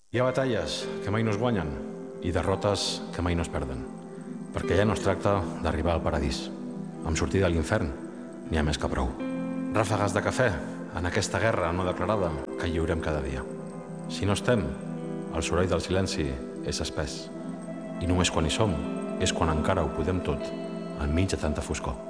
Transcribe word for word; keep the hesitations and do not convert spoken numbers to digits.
Hi ha batalles que mai no es guanyen i derrotes que mai no es perden, perquè ja no es tracta d'arribar al paradís. Amb sortir de l'infern n'hi ha més que prou. Ràfegues de cafè en aquesta guerra no declarada que lliurem cada dia. Si no estem, el soroll del silenci és espès. I només quan hi som és quan encara ho podem tot, enmig de tanta foscor.